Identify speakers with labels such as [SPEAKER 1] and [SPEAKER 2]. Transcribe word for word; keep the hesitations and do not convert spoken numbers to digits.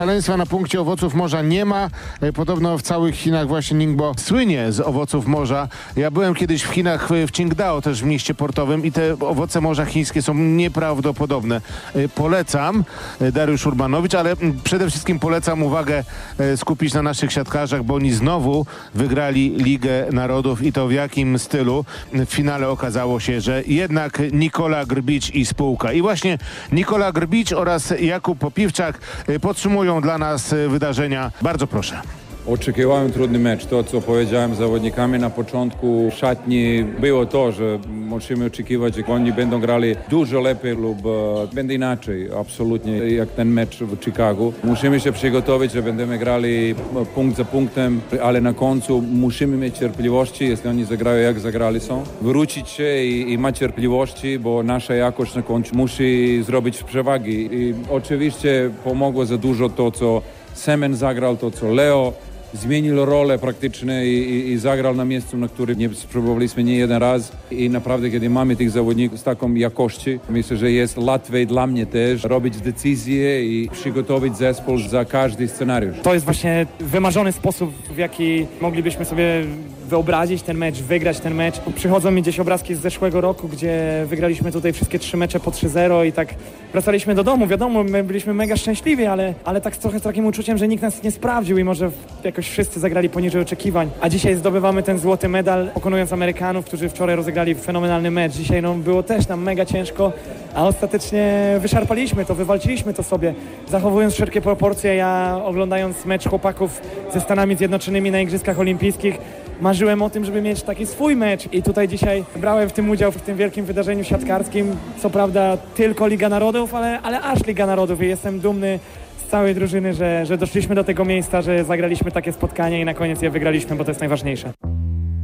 [SPEAKER 1] Szaleństwa na punkcie owoców morza nie ma. Podobno w całych Chinach właśnie Ningbo słynie z owoców morza. Ja byłem kiedyś w Chinach, w Qingdao, też w mieście portowym, i te owoce morza chińskie są nieprawdopodobne. Polecam, Dariusz Urbanowicz, ale przede wszystkim polecam uwagę skupić na naszych siatkarzach, bo oni znowu wygrali Ligę Narodów i to w jakim stylu. W finale okazało się, że jednak Nikola Grbić i spółka. I właśnie Nikola Grbić oraz Jakub Popiwczak podsumują dla nas wydarzenia. Bardzo proszę.
[SPEAKER 2] Oczekiwałem trudny mecz. To, co powiedziałem zawodnikami na początku szatni, było to, że musimy oczekiwać, że oni będą grali dużo lepiej lub e, będzie inaczej, absolutnie, jak ten mecz w Chicagu. Musimy się przygotować, że będziemy grali punkt za punktem, ale na końcu musimy mieć cierpliwości, jeśli oni zagrają jak zagrali są. Wrócić się i, i mieć cierpliwości, bo nasza jakość na końcu musi zrobić przewagi. I oczywiście pomogło za dużo to, co Semen zagrał, to co Leo zmienił rolę praktycznie i, i, i zagrał na miejscu, na którym nie spróbowaliśmy nie jeden raz. I naprawdę, kiedy mamy tych zawodników z taką jakością, myślę, że jest łatwiej dla mnie też robić decyzje i przygotować zespół za każdy scenariusz.
[SPEAKER 3] To jest właśnie wymarzony sposób, w jaki moglibyśmy sobie wyobrazić ten mecz, wygrać ten mecz. Przychodzą mi gdzieś obrazki z zeszłego roku, gdzie wygraliśmy tutaj wszystkie trzy mecze po trzy zero i tak wracaliśmy do domu. Wiadomo, my byliśmy mega szczęśliwi, ale, ale tak trochę z takim uczuciem, że nikt nas nie sprawdził i może jakoś wszyscy zagrali poniżej oczekiwań. A dzisiaj zdobywamy ten złoty medal, pokonując Amerykanów, którzy wczoraj rozegrali fenomenalny mecz. Dzisiaj no, było też nam mega ciężko, a ostatecznie wyszarpaliśmy to, wywalczyliśmy to sobie. Zachowując wszelkie proporcje, ja oglądając mecz chłopaków ze Stanami Zjednoczonymi na Igrzyskach Olimpijskich, marzyłem o tym, żeby mieć taki swój mecz i tutaj dzisiaj brałem w tym udział, w tym wielkim wydarzeniu siatkarskim. Co prawda tylko Liga Narodów, ale, ale aż Liga Narodów i jestem dumny z całej drużyny, że, że doszliśmy do tego miejsca, że zagraliśmy takie spotkanie i na koniec je wygraliśmy, bo to jest najważniejsze.